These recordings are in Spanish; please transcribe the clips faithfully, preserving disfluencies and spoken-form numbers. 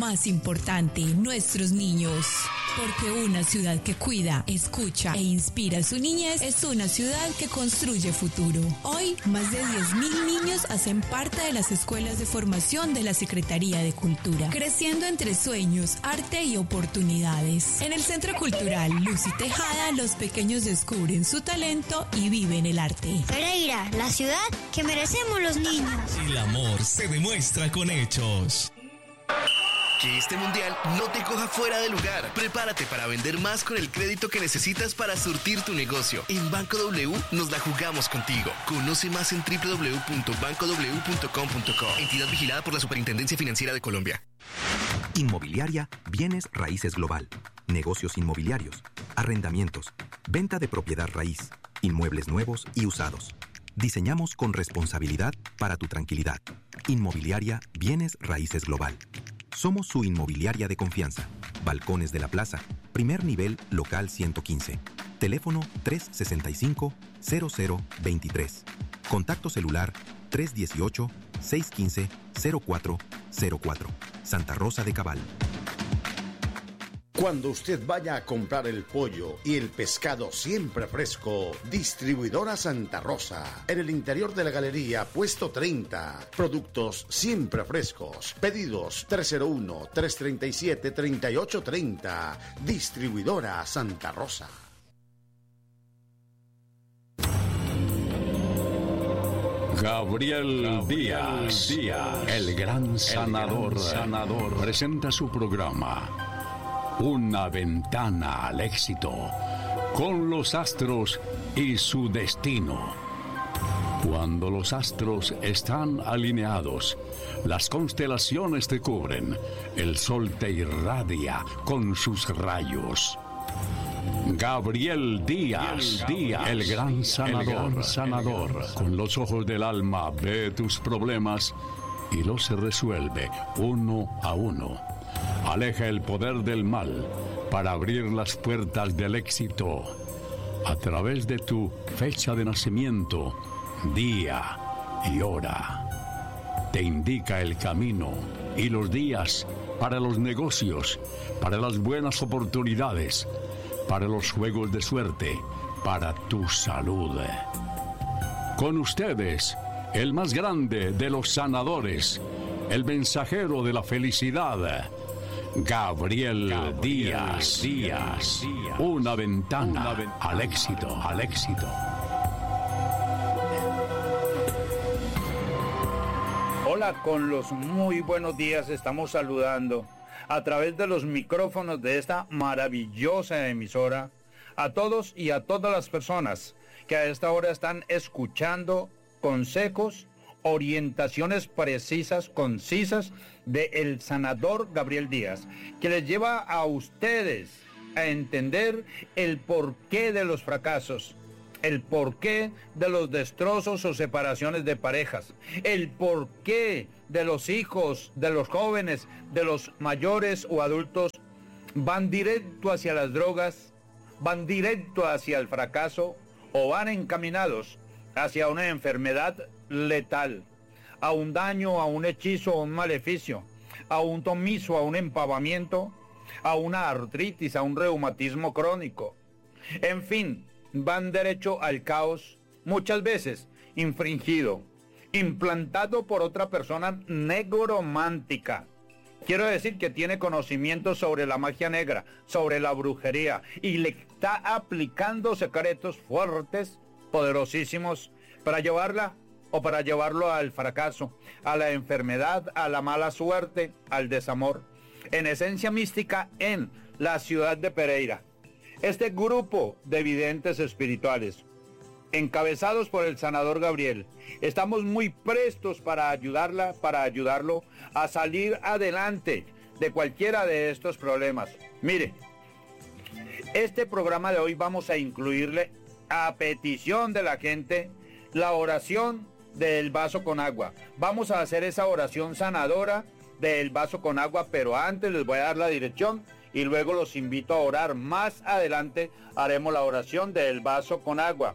más importante, nuestros niños. Porque una ciudad que cuida, escucha e inspira su niñez es una ciudad que construye futuro. Hoy, más de diez mil niños hacen parte de las escuelas de formación de la Secretaría de Cultura, creciendo entre sueños, arte y oportunidades. En el Centro Cultural Luz y Tejada, los pequeños descubren su talento y viven el arte. Pereira, la ciudad que merecemos los niños. El amor se demuestra con hechos. Que este mundial no te coja fuera de lugar. Prepárate para vender más con el crédito que necesitas para surtir tu negocio. En Banco W nos la jugamos contigo. Conoce más en doble u doble u doble u punto banco w punto com punto co. Entidad vigilada por la Superintendencia Financiera de Colombia. Inmobiliaria Bienes Raíces Global. Negocios inmobiliarios, arrendamientos, venta de propiedad raíz, inmuebles nuevos y usados. Diseñamos con responsabilidad para tu tranquilidad. Inmobiliaria Bienes Raíces Global. Somos su inmobiliaria de confianza. Balcones de la Plaza. Primer nivel local ciento quince. Teléfono tres sesenta y cinco, cero cero veintitrés. Contacto celular tres dieciocho, seiscientos quince, cero cuatro cero cuatro. Santa Rosa de Cabal. Cuando usted vaya a comprar el pollo y el pescado siempre fresco, Distribuidora Santa Rosa. En el interior de la galería, puesto treinta. Productos siempre frescos. Pedidos tres cero uno, tres tres siete, tres ocho tres cero. Distribuidora Santa Rosa. Gabriel Díaz, Díaz, el gran sanador, el gran sanador, presenta su programa Una ventana al éxito, con los astros y su destino. Cuando los astros están alineados, las constelaciones te cubren, el sol te irradia con sus rayos. Gabriel Díaz, Díaz, el gran sanador, el gran sanador. Con los ojos del alma ve tus problemas y los resuelve uno a uno. Aleja el poder del mal para abrir las puertas del éxito. A través de tu fecha de nacimiento, día y hora. Te indica el camino y los días para los negocios, para las buenas oportunidades, para los juegos de suerte, para tu salud. Con ustedes, el más grande de los sanadores, el mensajero de la felicidad, Gabriel, Gabriel Díaz, Díaz, Díaz, una ventana, una ventana al éxito, al éxito. Hola, con los muy buenos días estamos saludando a través de los micrófonos de esta maravillosa emisora a todos y a todas las personas que a esta hora están escuchando consejos, orientaciones precisas, concisas de el sanador Gabriel Díaz, que les lleva a ustedes a entender el porqué de los fracasos, el porqué de los destrozos o separaciones de parejas, el porqué de los hijos, de los jóvenes, de los mayores o adultos van directo hacia las drogas, van directo hacia el fracaso o van encaminados hacia una enfermedad letal, a un daño, a un hechizo, a un maleficio, a un tomizo, a un empavamiento, a una artritis, a un reumatismo crónico. En fin, van derecho al caos, muchas veces infringido, implantado por otra persona negromántica. Quiero decir que tiene conocimiento sobre la magia negra, sobre la brujería, y le está aplicando secretos fuertes, poderosísimos, para llevarla o para llevarlo al fracaso, a la enfermedad, a la mala suerte, al desamor. En esencia mística, en la ciudad de Pereira, este grupo de videntes espirituales, encabezados por el sanador Gabriel, estamos muy prestos para ayudarla, para ayudarlo a salir adelante de cualquiera de estos problemas. Mire, este programa de hoy vamos a incluirle, a petición de la gente, la oración del vaso con agua. Vamos a hacer esa oración sanadora del vaso con agua, pero antes les voy a dar la dirección y luego los invito a orar. Más adelante haremos la oración del vaso con agua.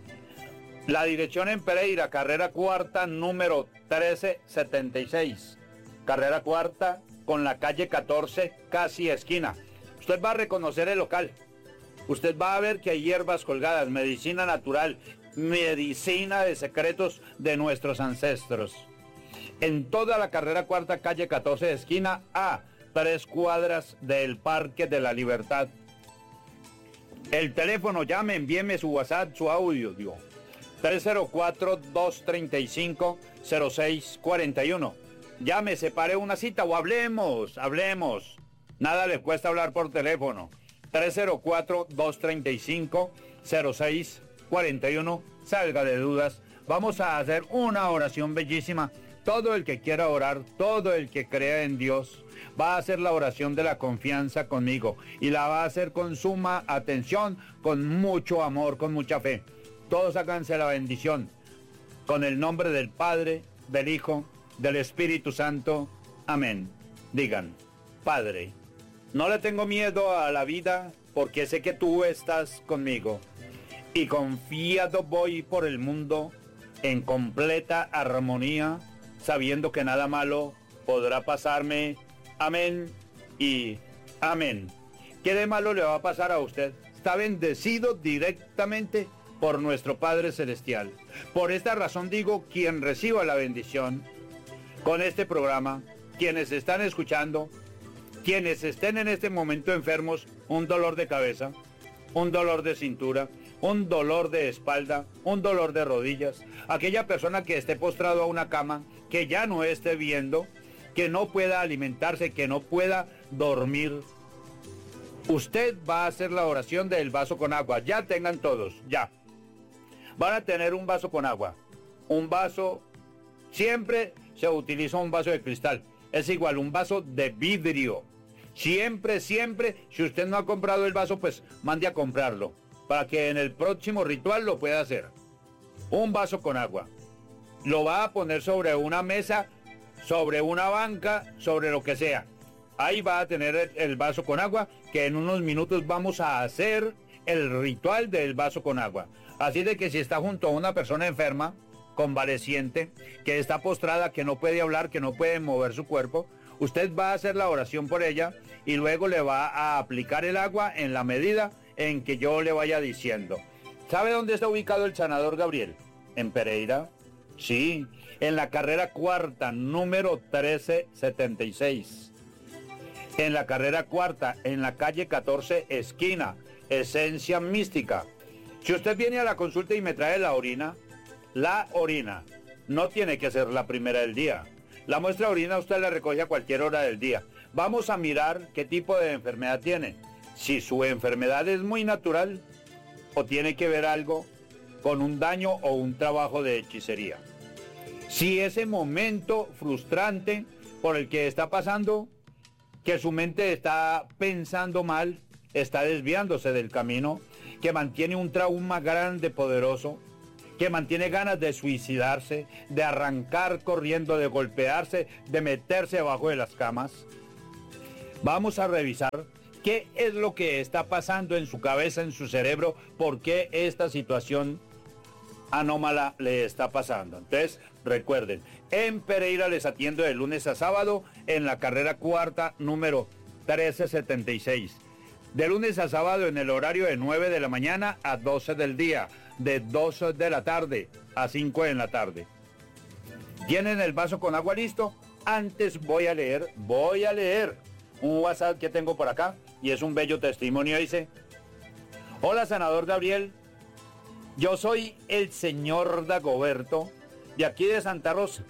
La dirección en Pereira, carrera cuarta, número trece setenta y seis. Carrera cuarta, con la calle catorce, casi esquina. Usted va a reconocer el local. Usted va a ver que hay hierbas colgadas, medicina natural, medicina de secretos de nuestros ancestros. En toda la carrera cuarta, calle catorce, esquina A, tres cuadras del Parque de la Libertad. El teléfono, llame, envíeme su WhatsApp, su audio, digo. tres cero cuatro, dos tres cinco, cero seis cuatro uno. Llame, separe una cita o hablemos, hablemos. Nada le cuesta hablar por teléfono. tres cero cuatro, dos tres cinco, cero seis cuatro uno. Salga de dudas. Vamos a hacer una oración bellísima. Todo el que quiera orar, todo el que crea en Dios, va a hacer la oración de la confianza conmigo. Y la va a hacer con suma atención, con mucho amor, con mucha fe. Todos háganse la bendición. Con el nombre del Padre, del Hijo, del Espíritu Santo. Amén. Digan, Padre, no le tengo miedo a la vida porque sé que tú estás conmigo. Y confiado voy por el mundo en completa armonía, sabiendo que nada malo podrá pasarme. Amén y amén. ¿Qué de malo le va a pasar a usted? Está bendecido directamente por nuestro Padre Celestial. Por esta razón digo, quien reciba la bendición con este programa, quienes están escuchando, quienes estén en este momento enfermos, un dolor de cabeza, un dolor de cintura, un dolor de espalda, un dolor de rodillas, aquella persona que esté postrado a una cama, que ya no esté viendo, que no pueda alimentarse, que no pueda dormir, usted va a hacer la oración del vaso con agua. Ya tengan todos, ya. Van a tener un vaso con agua. Un vaso, siempre se utiliza un vaso de cristal. Es igual, un vaso de vidrio. Siempre, siempre, si usted no ha comprado el vaso, pues mande a comprarlo, para que en el próximo ritual lo pueda hacer. Un vaso con agua. Lo va a poner sobre una mesa, sobre una banca, sobre lo que sea. Ahí va a tener el, el vaso con agua, que en unos minutos vamos a hacer el ritual del vaso con agua. Así de que si está junto a una persona enferma, convaleciente, que está postrada, que no puede hablar, que no puede mover su cuerpo, usted va a hacer la oración por ella y luego le va a aplicar el agua en la medida en que yo le vaya diciendo. ¿Sabe dónde está ubicado el sanador Gabriel? ¿En Pereira? Sí, en la carrera cuarta, número trece setenta y seis. En la carrera cuarta, en la calle catorce, esquina, Esencia Mística. Si usted viene a la consulta y me trae la orina, la orina no tiene que ser la primera del día. La muestra de orina usted la recoge a cualquier hora del día. Vamos a mirar qué tipo de enfermedad tiene. Si su enfermedad es muy natural o tiene que ver algo con un daño o un trabajo de hechicería. Si ese momento frustrante por el que está pasando, que su mente está pensando mal, está desviándose del camino, que mantiene un trauma grande, poderoso, que mantiene ganas de suicidarse, de arrancar corriendo, de golpearse, de meterse debajo de las camas. Vamos a revisar qué es lo que está pasando en su cabeza, en su cerebro, por qué esta situación anómala le está pasando. Entonces, recuerden, en Pereira les atiendo de lunes a sábado en la carrera cuarta, número trece setenta y seis. De lunes a sábado en el horario de nueve de la mañana a doce del día, de doce de la tarde a cinco de la tarde. ¿Tienen el vaso con agua listo? Antes voy a leer, voy a leer un WhatsApp que tengo por acá y es un bello testimonio. Dice: hola, sanador Gabriel, yo soy el señor Dagoberto de aquí de Santa Rosa.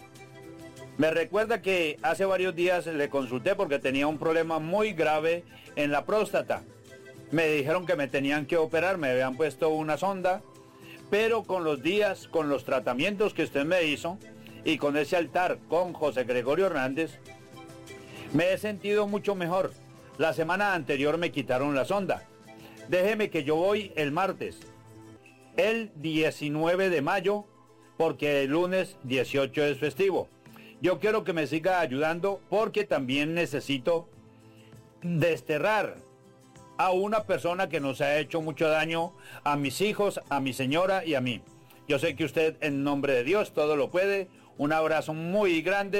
Me recuerda que hace varios días le consulté porque tenía un problema muy grave en la próstata. Me dijeron que me tenían que operar, me habían puesto una sonda, pero con los días, con los tratamientos que usted me hizo y con ese altar con José Gregorio Hernández, me he sentido mucho mejor. La semana anterior me quitaron la sonda. Déjeme que yo voy el martes, el diecinueve de mayo, porque el lunes dieciocho es festivo. Yo quiero que me siga ayudando porque también necesito desterrar a una persona que nos ha hecho mucho daño, a mis hijos, a mi señora y a mí. Yo sé que usted, en nombre de Dios, todo lo puede. Un abrazo muy grande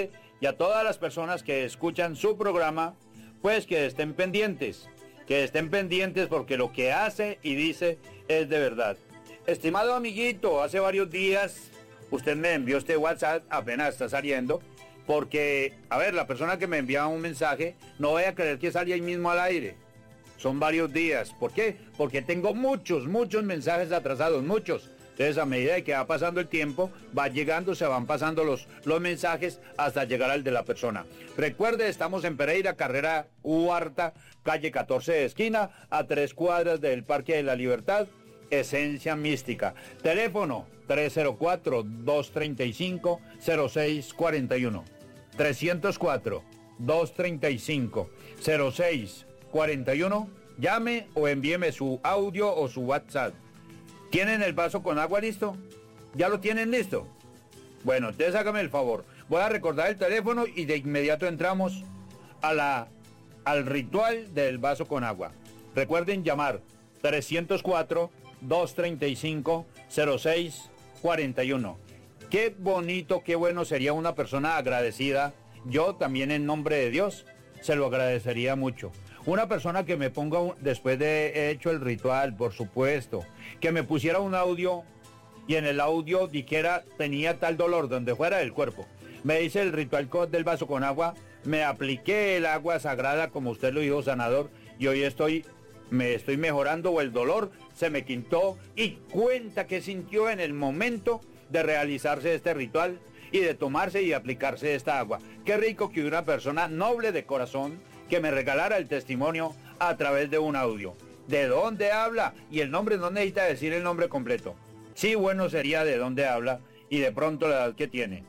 y a todas las personas que escuchan su programa, pues que estén pendientes, que estén pendientes porque lo que hace y dice es de verdad. Estimado amiguito, hace varios días usted me envió este WhatsApp, apenas está saliendo, porque, a ver, la persona que me enviaba un mensaje, no voy a creer que salga ahí mismo al aire. Son varios días. ¿Por qué? Porque tengo muchos, muchos mensajes atrasados, muchos. Entonces, a medida que va pasando el tiempo, va llegando, se van pasando los, los mensajes hasta llegar al de la persona. Recuerde, estamos en Pereira, carrera Huarta, calle catorce de esquina, a tres cuadras del Parque de la Libertad, Esencia Mística. Teléfono tres cero cuatro, dos tres cinco, cero seis cuatro uno. tres cero cuatro, dos tres cinco, cero seis cuatro uno. Llame o envíeme su audio o su WhatsApp. ¿Tienen el vaso con agua listo? ¿Ya lo tienen listo? Bueno, entonces hágame el favor. Voy a recordar el teléfono y de inmediato entramos a la, al ritual del vaso con agua. Recuerden llamar tres cero cuatro, dos tres cinco, cero seis cuatro uno. Qué bonito, qué bueno sería una persona agradecida. Yo también en nombre de Dios se lo agradecería mucho. Una persona que me ponga, un, después de hecho el ritual, por supuesto, que me pusiera un audio y en el audio dijera tenía tal dolor donde fuera del cuerpo. Me dice el ritual del vaso con agua, me apliqué el agua sagrada como usted lo dijo, sanador, y hoy estoy, me estoy mejorando o el dolor se me quitó y cuenta que sintió en el momento de realizarse este ritual y de tomarse y aplicarse esta agua. Qué rico que una persona noble de corazón que me regalara el testimonio a través de un audio. ¿De dónde habla? Y el nombre no necesita decir el nombre completo. Sí, bueno sería de dónde habla y de pronto la edad que tiene.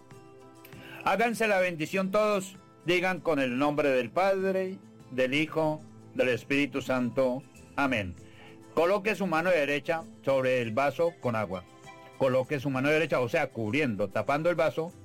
Háganse la bendición todos, digan con el nombre del Padre, del Hijo, del Espíritu Santo. Amén. Coloque su mano derecha sobre el vaso con agua. Coloque su mano derecha, o sea, cubriendo, tapando el vaso.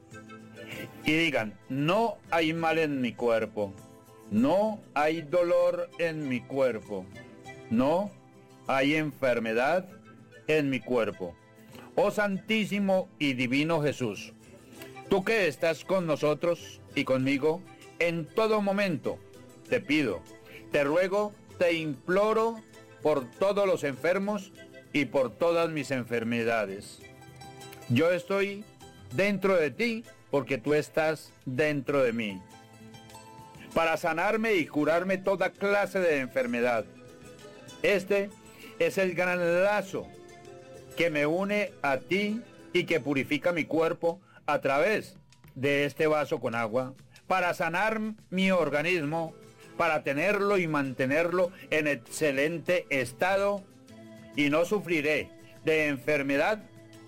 Y digan, no hay mal en mi cuerpo. No hay dolor en mi cuerpo. No hay enfermedad en mi cuerpo. Oh Santísimo y Divino Jesús, tú que estás con nosotros y conmigo en todo momento, te pido, te ruego, te imploro por todos los enfermos y por todas mis enfermedades. Yo estoy dentro de ti porque tú estás dentro de mí, para sanarme y curarme toda clase de enfermedad. Este es el gran lazo que me une a ti y que purifica mi cuerpo a través de este vaso con agua, para sanar mi organismo, para tenerlo y mantenerlo en excelente estado, y no sufriré de enfermedad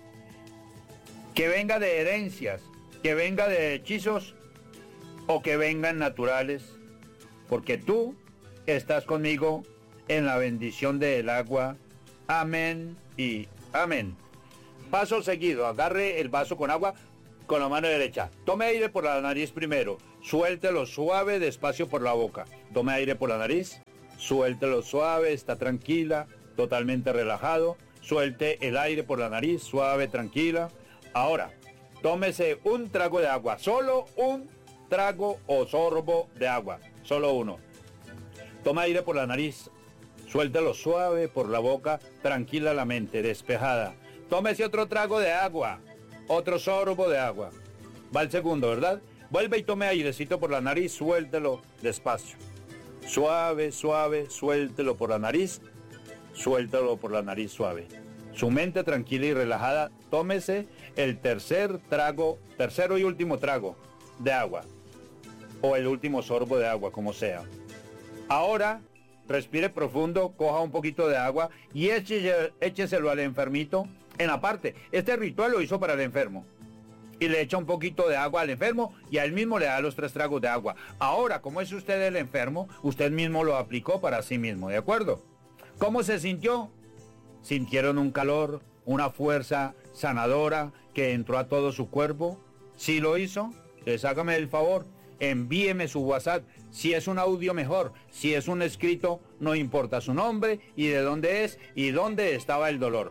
que venga de herencias, que venga de hechizos o que vengan naturales, porque tú estás conmigo en la bendición del agua. Amén y amén. Paso seguido, agarre el vaso con agua con la mano derecha. Tome aire por la nariz primero, suéltelo suave, despacio por la boca. Tome aire por la nariz, suéltelo suave, está tranquila, totalmente relajado. Suelte el aire por la nariz, suave, tranquila. Ahora, tómese un trago de agua, solo un trago o sorbo de agua, solo uno. Toma aire por la nariz, suéltelo suave por la boca, tranquila la mente, despejada. Tómese otro trago de agua, otro sorbo de agua. Va el segundo, ¿verdad? Vuelve y tome airecito por la nariz, suéltelo despacio. Suave, suave, suéltelo por la nariz, suéltelo por la nariz suave. Su mente tranquila y relajada, tómese el tercer trago, tercero y último trago de agua, o el último sorbo de agua, como sea. Ahora, respire profundo, coja un poquito de agua y échese, écheselo al enfermito en la parte. Este ritual lo hizo para el enfermo. Y le echa un poquito de agua al enfermo y a él mismo le da los tres tragos de agua. Ahora, como es usted el enfermo, usted mismo lo aplicó para sí mismo, ¿de acuerdo? ¿Cómo se sintió? ¿Sintieron un calor, una fuerza sanadora que entró a todo su cuerpo? ¿Sí lo hizo? Entonces hágame el favor, envíeme su WhatsApp. Si es un audio mejor, si es un escrito, no importa su nombre y de dónde es y dónde estaba el dolor.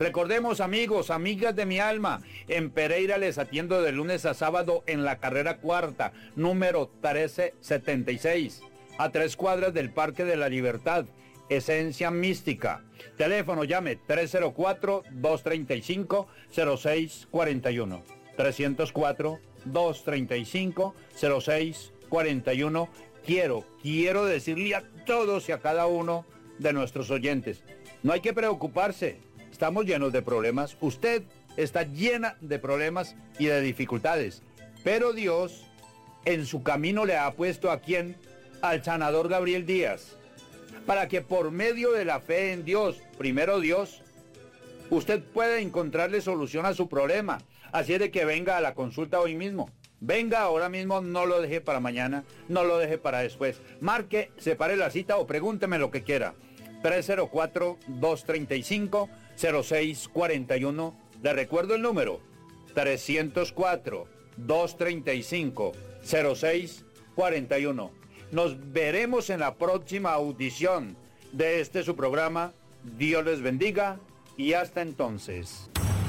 Recordemos, amigos, amigas de mi alma, en Pereira les atiendo de lunes a sábado en la carrera cuarta, número trece setenta y seis, a tres cuadras del Parque de la Libertad, Esencia Mística. Teléfono, llame tres cero cuatro, dos tres cinco, cero seis cuatro uno. tres cero cuatro, dos tres cinco, cero seis cuatro uno. Quiero, quiero decirle a todos y a cada uno de nuestros oyentes, no hay que preocuparse, estamos llenos de problemas, usted está llena de problemas y de dificultades, pero Dios en su camino le ha puesto a quién, al sanador Gabriel Díaz, para que por medio de la fe en Dios, primero Dios, usted pueda encontrarle solución a su problema. Así es de que venga a la consulta hoy mismo. Venga ahora mismo, no lo deje para mañana, no lo deje para después. Marque, separe la cita o pregúnteme lo que quiera. tres cero cuatro, dos tres cinco, cero seis cuatro uno. Le recuerdo el número. tres cero cuatro, dos tres cinco, cero seis cuatro uno. Nos veremos en la próxima audición de este su programa. Dios les bendiga y hasta entonces.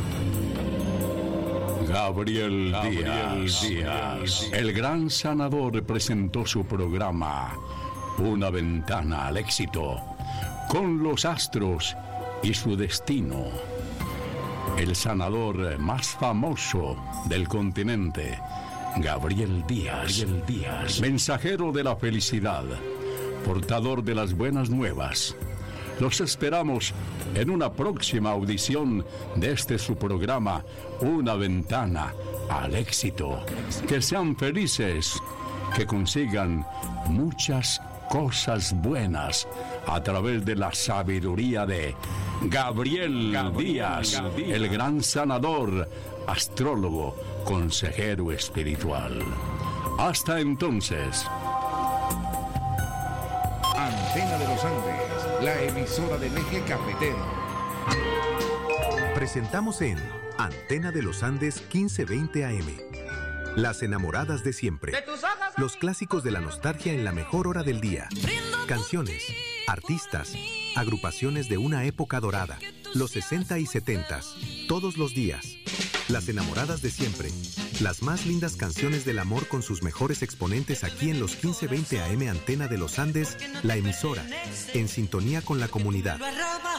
Gabriel, Gabriel Díaz, Díaz, el gran sanador, presentó su programa Una ventana al éxito, con los astros y su destino. El sanador más famoso del continente, Gabriel Díaz, Gabriel Díaz, mensajero de la felicidad, portador de las buenas nuevas. Los esperamos en una próxima audición de este su programa, Una ventana al éxito. Que sean felices, que consigan muchas cosas buenas a través de la sabiduría de Gabriel, Gabriel Díaz, Gabriel. El gran sanador, astrólogo, consejero espiritual. Hasta entonces. Antena de los Andes, la emisora del eje cafetero. Presentamos en Antena de los Andes quince veinte A M. Las enamoradas de siempre. Los clásicos de la nostalgia en la mejor hora del día. Canciones, artistas, agrupaciones de una época dorada. Los sesenta y setenta, todos los días. Las enamoradas de siempre. Las más lindas canciones del amor con sus mejores exponentes aquí en los quince veinte A M Antena de los Andes, la emisora, en sintonía con la comunidad.